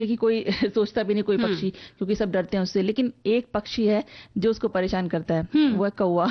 कि कोई सोचता भी नहीं कोई पक्षी, क्योंकि सब डरते हैं उससे, लेकिन एक पक्षी है जो उसको परेशान करता है, वो है कौवा।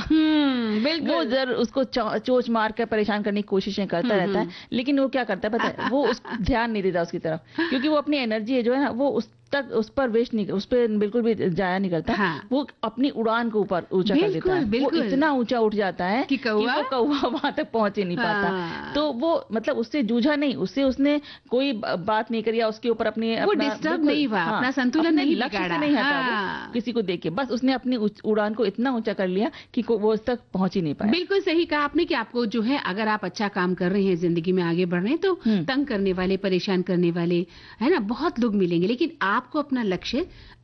वो जर उसको चोंच मार कर परेशान करने की कोशिशें करता रहता है, लेकिन वो क्या करता है पता है, वो उस ध्यान नहीं देता उसकी तरफ, क्योंकि वो अपनी एनर्जी है जो है ना, वो उस पर वेस्ट नहीं, उस पर बिल्कुल भी जाया नहीं करता। वो अपनी उड़ान को ऊपर ऊंचा कर देता है, वो इतना ऊंचा उठ जाता है कि वो कौवा वहां तक पहुंच ही नहीं पाता। तो वो मतलब उससे जूझा नहीं, उसने कोई बात नहीं करी, उसके ऊपर अपनी डिस्टर्ब नहीं हुआ, अपना संतुलन नहीं बिगाड़ा, नहीं हटा किसी को देख के, बस उसने अपनी उड़ान को इतना ऊंचा कर लिया कि वो उस तक पहुंच ही नहीं पाया। बिल्कुल सही कहा आपने कि आपको जो है, अगर आप अच्छा काम कर रहे हैं, जिंदगी में आगे बढ़ रहे हैं, तो तंग करने वाले, परेशान करने वाले, है ना, बहुत लोग मिलेंगे, लेकिन आपको अपना लक्ष्य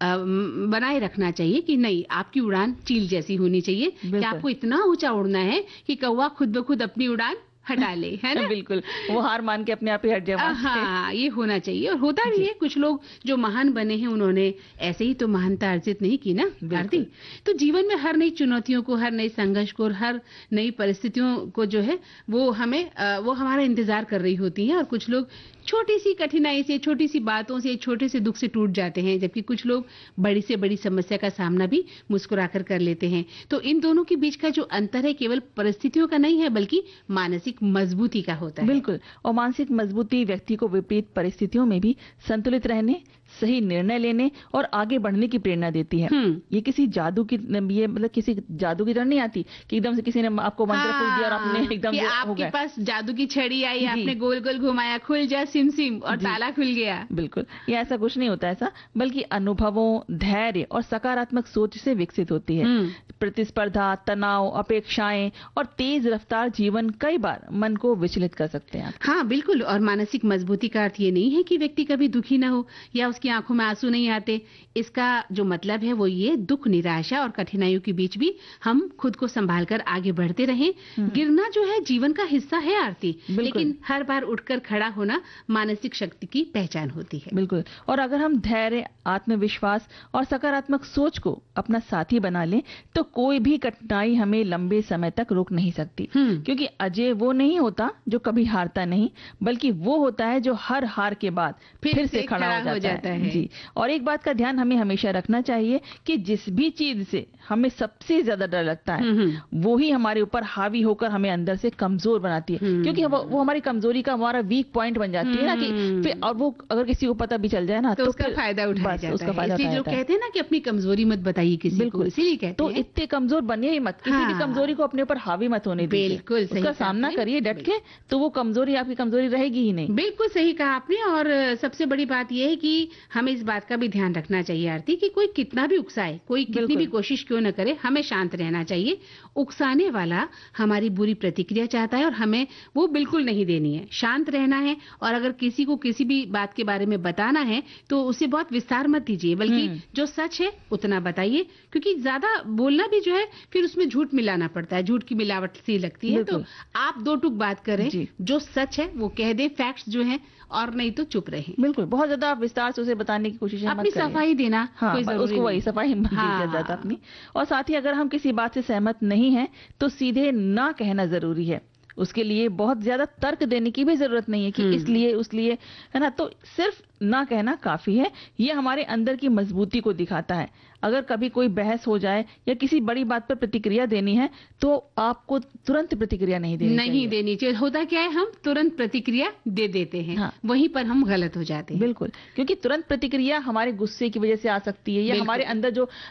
बनाए रखना चाहिए कि नहीं, आपकी उड़ान चील जैसी होनी चाहिए कि आपको इतना ऊंचा उड़ना है कि कौवा खुद ब खुद अपनी उड़ान हटा ले, है ना। बिल्कुल, वो हार मान के अपने आप ही हट जाए। हाँ, ये होना चाहिए, और होता भी है। कुछ लोग जो महान बने हैं, उन्होंने ऐसे ही तो महानता अर्जित नहीं की ना आरती। तो जीवन में हर नई चुनौतियों को, हर नई संघर्ष को और हर नई परिस्थितियों को जो है वो हमारा इंतजार कर रही होती है, और कुछ लोग छोटी सी कठिनाई से, छोटी सी बातों से, छोटे से दुख से टूट जाते हैं, जबकि कुछ लोग बड़ी से बड़ी समस्या का सामना भी मुस्कुराकर कर लेते हैं। तो इन दोनों के बीच का जो अंतर है, केवल परिस्थितियों का नहीं है, बल्कि मानसिक मजबूती का होता है। बिल्कुल, और मानसिक मजबूती व्यक्ति को विपरीत परिस्थितियों में भी संतुलित रहने, सही निर्णय लेने और आगे बढ़ने की प्रेरणा देती है। ये किसी जादू की, ये मतलब किसी जादू की तरह नहीं आती कि एकदम से किसी ने आपको मंत्र फूंक दिया और आपने एकदम से आपके पास जादू की छड़ी आई, आपने गोल गोल घुमाया, खुल जा सिम सिम और ताला खुल गया। बिल्कुल, ये ऐसा कुछ नहीं होता ऐसा, बल्कि अनुभवों, धैर्य और सकारात्मक सोच से विकसित होती है। प्रतिस्पर्धा, तनाव, अपेक्षाएं और तेज रफ्तार जीवन कई बार मन को विचलित कर सकते हैं। हाँ बिल्कुल, और मानसिक मजबूती का अर्थ ये नहीं है कि व्यक्ति कभी दुखी ना हो या उसकी आंखों में आंसू नहीं आते। इसका जो मतलब है वो ये, दुख, निराशा और कठिनाइयों के बीच भी हम खुद को संभाल कर आगे बढ़ते रहें। गिरना जो है जीवन का हिस्सा है आरती, लेकिन हर बार उठकर खड़ा होना मानसिक शक्ति की पहचान होती है। बिल्कुल, और अगर हम धैर्य, आत्मविश्वास और सकारात्मक सोच को अपना साथी बना लें, तो कोई भी कठिनाई हमें लंबे समय तक रोक नहीं सकती। क्योंकि अजय वो नहीं होता जो कभी हारता नहीं, बल्कि वो होता है जो हर हार के बाद फिर से खड़ा हो जाता है। जी, और एक बात का ध्यान हमें हमेशा रखना चाहिए कि जिस भी चीज से हमें सबसे ज्यादा डर लगता है, वो ही हमारे ऊपर हावी होकर हमें अंदर से कमजोर बनाती है। क्योंकि वो हमारी कमजोरी का हमारा वीक पॉइंट बन जाती है ना, कि फिर और वो अगर किसी को पता भी चल जाए ना, तो उसका फायदा उठाया जाता है। इसलिए जो कहते हैं ना कि अपनी कमजोरी मत बताइए किसी को, इसीलिए कहते हैं। तो इतने कमजोर बनिए ही मत, किसी भी कमजोरी को अपने ऊपर हावी मत होने दीजिए। बिल्कुल सही, उसका सामना करिए डट के, तो वो कमजोरी आपकी कमजोरी रहेगी ही नहीं। बिल्कुल सही कहा आपने। और सबसे बड़ी बात यह है कि हमें इस बात का भी ध्यान रखना चाहिए आरती, कि कोई कितना भी उकसाए, कोई कितनी भी कोशिश क्यों न करे, हमें शांत रहना चाहिए। उकसाने वाला हमारी बुरी प्रतिक्रिया चाहता है और हमें वो बिल्कुल नहीं देनी है। शांत रहना है, और अगर किसी को किसी भी बात के बारे में बताना है तो उसे बहुत विस्तार मत दीजिए, बल्कि जो सच है उतना बताइए, क्योंकि ज्यादा बोलना भी जो है फिर उसमें झूठ मिलाना पड़ता है, झूठ की मिलावट सी लगती है। तो आप दो टूक बात करें, जो सच है वो कह दे, फैक्ट्स जो है, और नहीं तो चुप रहे। बिल्कुल, बहुत ज्यादा आप विस्तार से उसे बताने की कोशिश अपनी सफाई देना, कोई उसको वही सफाई ज्यादा अपनी। और साथ ही अगर हम किसी बात से सहमत नहीं है तो सीधे ना कहना जरूरी है। उसके लिए बहुत ज्यादा तर्क देने की भी जरूरत नहीं है कि इसलिए उसलिए, है ना। तो सिर्फ ना कहना काफी है। ये हमारे अंदर की मजबूती को दिखाता है। अगर कभी कोई बहस हो जाए या किसी बड़ी बात पर प्रतिक्रिया देनी है, तो आपको तुरंत प्रतिक्रिया नहीं देनी चाहिए। होता क्या है, हम तुरंत प्रतिक्रिया दे देते हैं, वहीं पर हम गलत हो जाते हैं। बिल्कुल, क्योंकि तुरंत प्रतिक्रिया हमारे गुस्से की वजह से आ सकती है, या हमारे अंदर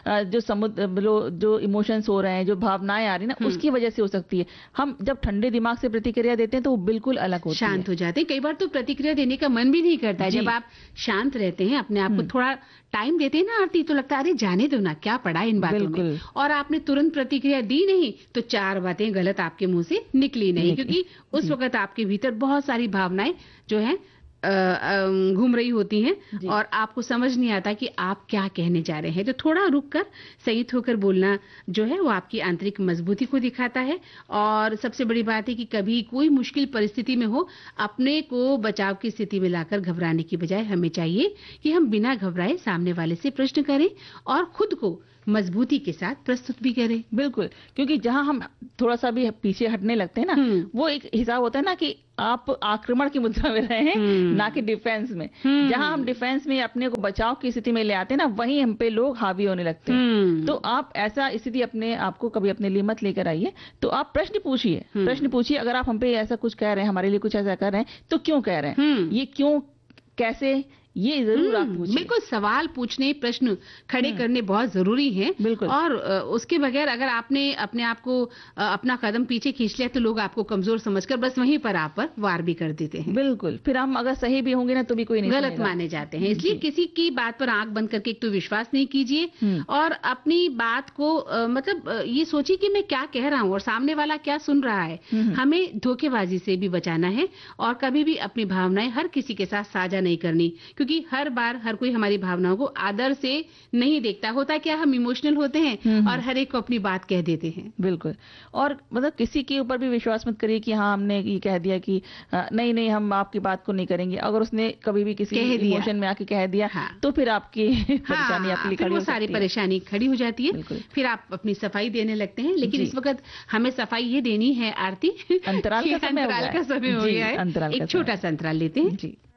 जो इमोशंस हो रहे हैं, जो भावनाएं आ रही है ना, उसकी वजह से हो सकती है। हम जब ठंडे दिमाग से प्रतिक्रिया देते हैं तो वो बिल्कुल अलग होती है, शांत हो जाते हैं। कई बार तो प्रतिक्रिया देने का मन भी नहीं करता है। जब आप शांत रहते हैं, अपने आप को थोड़ा टाइम देते हैं ना आरती, तो लगता है अरे जाने दो ना, क्या पड़ा इन बातों में। और आपने तुरंत प्रतिक्रिया दी नहीं तो चार बातें गलत आपके मुंह से निकली नहीं, क्योंकि उस वक्त आपके भीतर बहुत सारी भावनाएं जो है घूम रही होती हैं और आपको समझ नहीं आता कि आप क्या कहने जा रहे हैं। तो थोड़ा रुककर संयत होकर बोलना जो है वो आपकी आंतरिक मजबूती को दिखाता है। और सबसे बड़ी बात है कि कभी कोई मुश्किल परिस्थिति में हो, अपने को बचाव की स्थिति में लाकर घबराने की बजाय हमें चाहिए कि हम बिना घबराए सामने वाले से प्रश्न करें और खुद को मजबूती के साथ प्रस्तुत भी करें। बिल्कुल, क्योंकि जहां हम थोड़ा सा भी पीछे हटने लगते हैं ना, वो एक हिसाब होता है ना कि आप आक्रमण की मुद्रा में रहे हैं, ना कि डिफेंस में। जहां हम डिफेंस में अपने को बचाव की स्थिति में ले आते हैं ना, वहीं हम पे लोग हावी होने लगते हैं। तो आप ऐसा स्थिति अपने आपको कभी अपने लिए मत लेकर आइए। तो आप प्रश्न पूछिए। अगर आप हम पे ऐसा कुछ कह रहे हैं, हमारे लिए कुछ ऐसा कर रहे हैं, तो क्यों कह रहे हैं, ये क्यों, कैसे, ये जरूर आप पूछिए। बिल्कुल, सवाल पूछने, प्रश्न खड़े करने बहुत जरूरी हैं। बिल्कुल। और उसके बगैर अगर आपने अपने आप को अपना कदम पीछे खींच लिया तो लोग आपको कमजोर समझकर बस वहीं पर आप पर वार भी कर देते हैं। बिल्कुल, फिर हम अगर सही भी होंगे ना तो भी कोई नहीं गलत माने जाते हैं। इसलिए किसी की बात पर आंख बंद करके एक तो विश्वास नहीं कीजिए और अपनी बात को मतलब ये सोचिए कि मैं क्या कह रहा हूँ और सामने वाला क्या सुन रहा है। हमें धोखेबाजी से भी बचाना है और कभी भी अपनी भावनाएं हर किसी के साथ साझा नहीं करनी, क्योंकि हर बार हर कोई हमारी भावनाओं को आदर से नहीं देखता। होता क्या, हम इमोशनल होते हैं और हर एक को अपनी बात कह देते हैं। बिल्कुल, और मतलब किसी के ऊपर भी विश्वास मत करिए कि हाँ हमने ये कह दिया कि नहीं हम आपकी बात को नहीं करेंगे। अगर उसने कभी भी किसी इमोशन में आके कह दिया तो फिर आपकी परेशानी आपके लिए खड़ी हो सकती है। सारी परेशानी खड़ी हो जाती है। फिर आप अपनी सफाई देने लगते हैं। लेकिन इस वक्त हमें सफाई ये देनी है आरती, अंतराल का समय हो गया है। एक छोटा सा अंतराल लेते हैं।